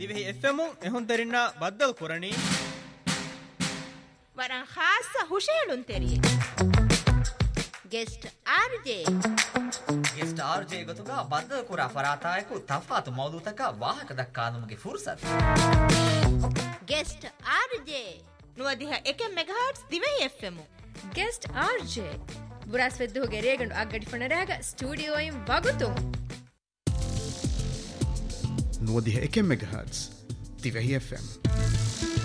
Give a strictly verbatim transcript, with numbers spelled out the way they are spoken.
ದಿವೆಹಿ FM ಎಹುನ್ ತರಿನ್ನ ಬದ್ದಲ್ ಕುರಣಿ ವರಂ ಖಾಸ ಹುಷೇಳುನ್ ತೆರಿಯೆ guest RJ guest RJ ಗೊತುಗ ಬದ್ದಲ್ ಕುರ ಫರಾತಾಯಕು ತಫಾತು ಮೌದೂತಕ ವಾಹಕ ದಕ್ಕಾನುಮಗೆ ಫುರ್ಸತ್ guest RJ ನುವದಿಹ ಏಕೆ megahertz ದಿವೆಹಿ FM guest RJ ಬುರಾಸ್ ವೆದ್ದುಗೆ ರೇಗಂಡು ಅಗ್ಗಡಿ ಫಣರಾಗ studio ಇಂ ವಗುತು ನುವದಿಹ ಏಕೆ megahertz ದಿವೆಹಿ FM